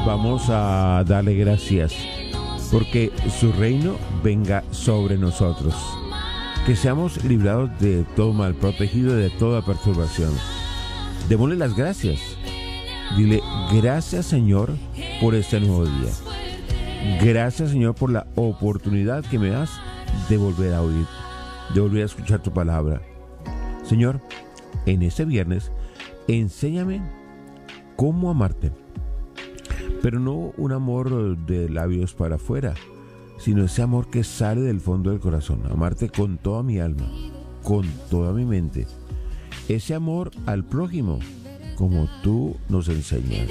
vamos a darle gracias porque su reino venga sobre nosotros. Que seamos librados de todo mal, protegidos de toda perturbación. Démosle las gracias. Dile, gracias Señor por este nuevo día. Gracias Señor por la oportunidad que me das de volver a oír, de volver a escuchar tu palabra. Señor, en este viernes, enséñame cómo amarte. Pero no un amor de labios para afuera, sino ese amor que sale del fondo del corazón. Amarte con toda mi alma, con toda mi mente. Ese amor al prójimo, como tú nos enseñas.